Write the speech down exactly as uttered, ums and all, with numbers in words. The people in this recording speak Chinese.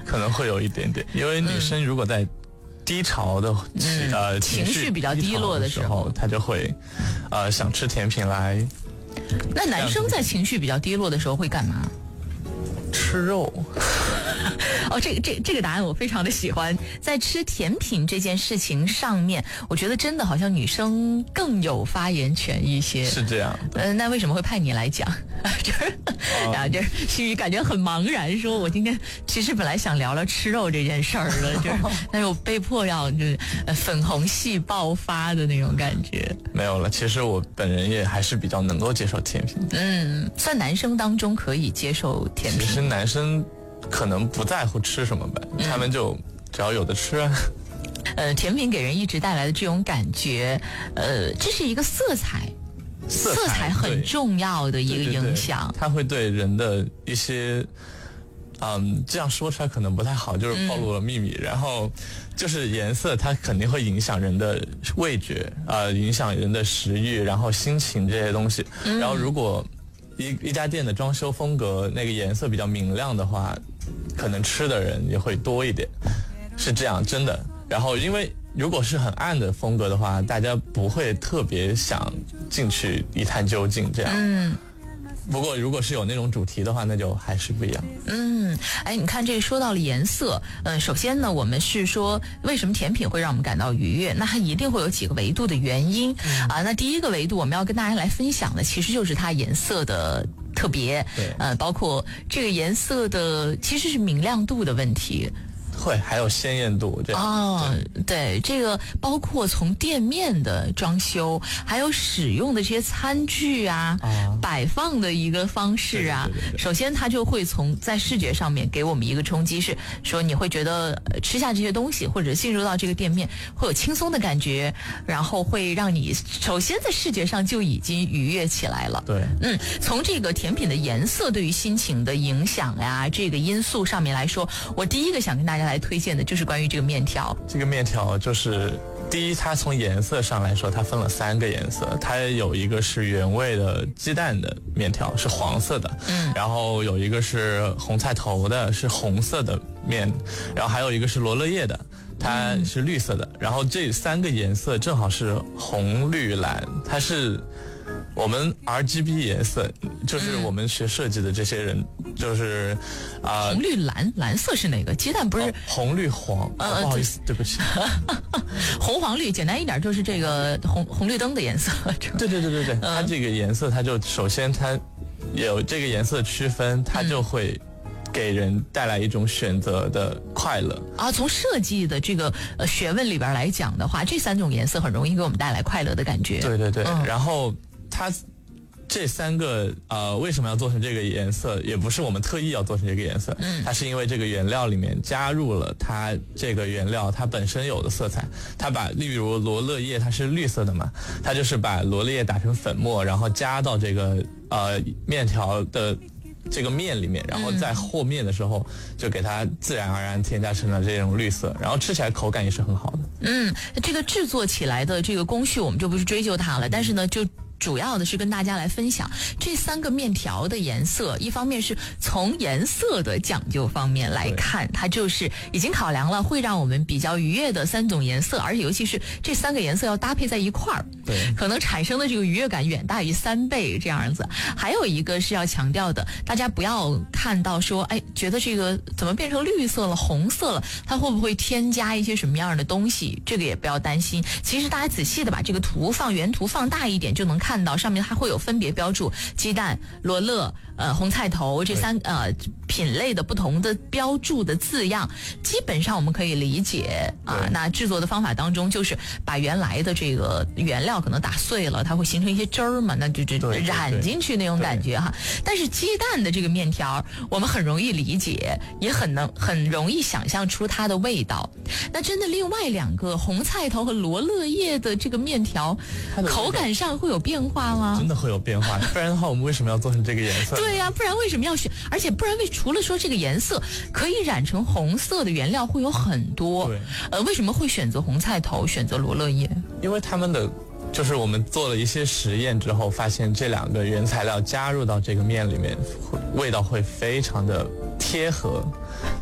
可能会有一点点，因为女生如果在低潮的、 嗯、 呃情绪比较低落的时候， 她就会呃想吃甜品来。 那男生在情绪比较低落的时候会干嘛？ 吃肉。 哦，这个这这个答案我非常的喜欢。在吃甜品这件事情上面，我觉得真的好像女生更有发言权一些。 是这样。 嗯、呃，那为什么会派你来讲？就是，然后就是心里感觉很茫然，说我今天其实本来想聊聊吃肉这件事儿的，就是，但是我被迫要就是粉红系爆发的那种感觉。 没有了，其实我本人也还是比较能够接受甜品。 嗯，算男生当中可以接受甜品。 其实男生可能不在乎吃什么吧，嗯、他们就只要有的吃啊。 呃，甜品给人一直带来的这种感觉，呃，这是一个色彩。 色彩, 色彩很重要的一个影响， 对对对，它会对人的一些，嗯，这样说出来可能不太好，就是暴露了秘密。嗯、然后，就是颜色，它肯定会影响人的味觉，呃，影响人的食欲，然后心情这些东西。嗯、然后，如果一一家店的装修风格那个颜色比较明亮的话，可能吃的人也会多一点，是这样，真的。然后，因为如果是很暗的风格的话，大家不会特别想进去一探究竟这样。嗯。不过如果是有那种主题的话，那就还是不一样。 嗯，哎，你看这个说到了颜色，嗯、呃，首先呢，我们是说为什么甜品会让我们感到愉悦？那它一定会有几个维度的原因、嗯、啊。那第一个维度我们要跟大家来分享的，其实就是它颜色的特别， 对， 呃，包括这个颜色的其实是明亮度的问题。 会还有鲜艳度这样哦，对，这个包括从店面的装修，还有使用的这些餐具啊，啊摆放的一个方式啊， 对对对对， 首先它就会从在视觉上面给我们一个冲击，是说你会觉得、呃、吃下这些东西或者进入到这个店面会有轻松的感觉，然后会让你首先在视觉上就已经愉悦起来了。 对， 嗯，从这个甜品的颜色对于心情的影响呀、啊，这个因素上面来说，我第一个想跟大家来推荐的就是关于这个面条。 这个面条就是第一，它从颜色上来说，它分了三个颜色，它有一个是原味的鸡蛋的面条，是黄色的，嗯，然后有一个是红菜头的，是红色的面，然后还有一个是罗勒叶的，它是绿色的，嗯、然后这三个颜色正好是红绿蓝，它是我们 R G B 颜色，就是我们学设计的这些人，就是啊、呃， 红绿蓝，蓝色是哪个？鸡蛋不是、哦、 红绿黄？呃、哦，不好意思，对不起， 红黄绿，简单一点就是这个红红绿灯的颜色。 对对对对对，它这个颜色，它就首先它有这个颜色区分，它就会给人带来一种选择的快乐啊。从设计的这个呃学问里边来讲的话，这三种颜色很容易给我们带来快乐的感觉。 对对对， 嗯、 然后它这三个呃为什么要做成这个颜色，也不是我们特意要做成这个颜色，嗯，它是因为这个原料里面加入了它这个原料它本身有的色彩，它把例如罗勒叶它是绿色的嘛，它就是把罗勒叶打成粉末，然后加到这个呃面条的这个面里面，然后在和面的时候就给它自然而然添加成了这种绿色，然后吃起来口感也是很好的。 嗯，这个制作起来的这个工序我们就不是追究它了，但是呢就主要的是跟大家来分享这三个面条的颜色，一方面是从颜色的讲究方面来看，它就是已经考量了会让我们比较愉悦的三种颜色，而且尤其是这三个颜色要搭配在一块儿， 对， 可能产生的这个愉悦感远大于三倍这样子。还有一个是要强调的，大家不要看到说，哎，觉得这个怎么变成绿色了、红色了，它会不会添加一些什么样的东西？这个也不要担心。其实大家仔细的把这个图放原图放大一点，就能看。看到上面它会有分别标注鸡蛋、罗勒、呃红菜头这三呃品类的不同的标注的字样，基本上我们可以理解啊。那制作的方法当中就是把原来的这个原料可能打碎了，它会形成一些汁儿嘛，那就就染进去那种感觉哈。但是鸡蛋的这个面条，我们很容易理解，也很能很容易想象出它的味道。那真的另外两个红菜头和罗勒叶的这个面条，口感上会有变化吗？ 真的会有变化，不然的话我们为什么要做成这个颜色？ 对呀、啊，不然为什么要选？而且不然为除了说这个颜色可以染成红色的原料会有很多， 对， 呃，为什么会选择红菜头，选择罗勒叶？ 因为他们的就是我们做了一些实验之后，发现这两个原材料加入到这个面里面，味道会非常的贴合。